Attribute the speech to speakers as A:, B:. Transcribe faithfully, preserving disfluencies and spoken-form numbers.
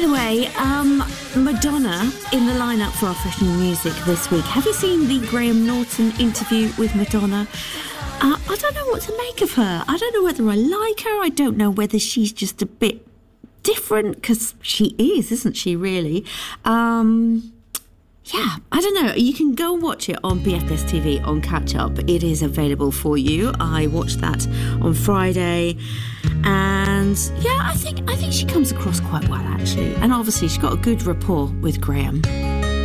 A: the way, um, Madonna in the lineup for our Fresh New Music this week. Have you seen the Graham Norton interview with Madonna? Uh, I don't know what to make of her. I don't know whether I like her. I don't know whether she's just a bit different, because she is, isn't she, really? Um... Yeah, I don't know. You can go and watch it on B F S T V on Catch Up. It is available for you. I watched that on Friday, and yeah, I think I think she comes across quite well, actually. And obviously, she's got a good rapport with Graham.